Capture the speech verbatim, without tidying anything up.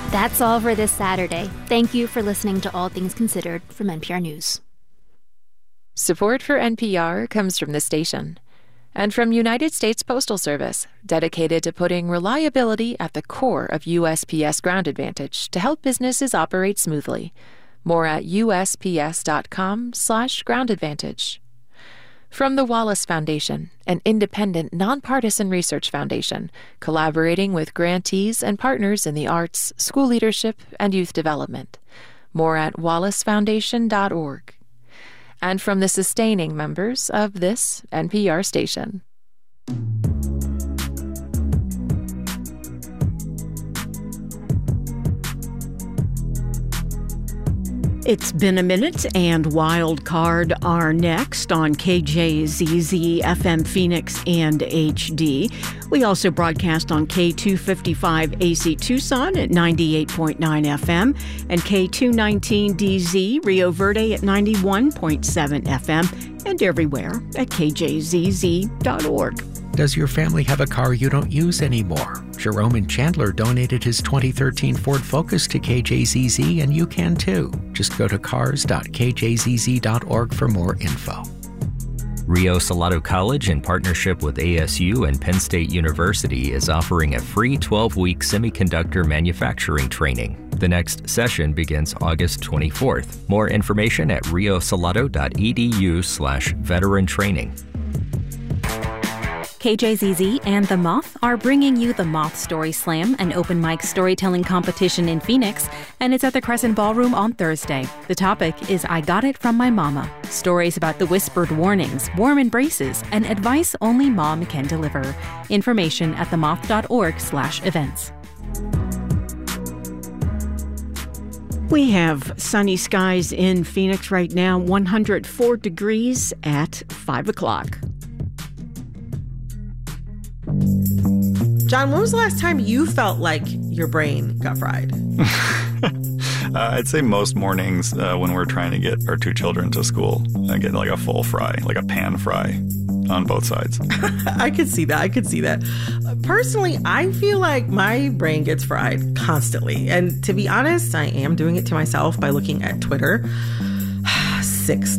That's all for this Saturday. Thank you for listening to All Things Considered from N P R News. Support for N P R comes from the station and from United States Postal Service, dedicated to putting reliability at the core of U S P S Ground Advantage to help businesses operate smoothly. More at usps.com slash ground advantage. From the Wallace Foundation, an independent, nonpartisan research foundation, collaborating with grantees and partners in the arts, school leadership, and youth development. More at wallace foundation dot org. And from the sustaining members of this N P R station. It's been a minute, and Wild Card are next on K J Z Z, F M Phoenix, and H D. We also broadcast on K two fifty-five A C Tucson at ninety-eight point nine F M and K two nineteen D Z Rio Verde at ninety-one point seven F M and everywhere at K J Z Z dot org. Does your family have a car you don't use anymore? Jerome in Chandler donated his twenty thirteen Ford Focus to K J Z Z, and you can too. Just go to cars dot k j z z dot org for more info. Rio Salado College, in partnership with A S U and Penn State University, is offering a free twelve-week semiconductor manufacturing training. The next session begins August twenty-fourth. More information at riosalado.edu slash veteran training. K J Z Z and The Moth are bringing you the Moth Story Slam, an open mic storytelling competition in Phoenix, and it's at the Crescent Ballroom on Thursday. The topic is I Got It From My Mama. Stories about the whispered warnings, warm embraces, and advice only mom can deliver. Information at themoth.org slash events. We have sunny skies in Phoenix right now, one hundred four degrees at five o'clock. John, when was the last time you felt like your brain got fried? uh, I'd say most mornings uh, when we're trying to get our two children to school, I get like a full fry, like a pan fry on both sides. I could see that. I could see that. Personally, I feel like my brain gets fried constantly. And to be honest, I am doing it to myself by looking at Twitter. Six